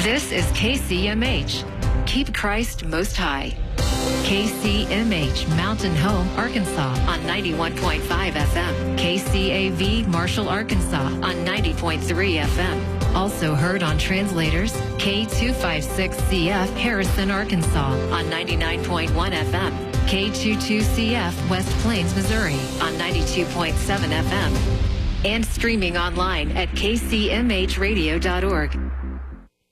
This is KCMH. Keep Christ most high. KCMH, Mountain Home, Arkansas on 91.5 FM. KCAV, Marshall, Arkansas on 90.3 FM. Also heard on translators, K256CF, Harrison, Arkansas on 99.1 FM. K22CF, West Plains, Missouri on 92.7 FM. And streaming online at kcmhradio.org.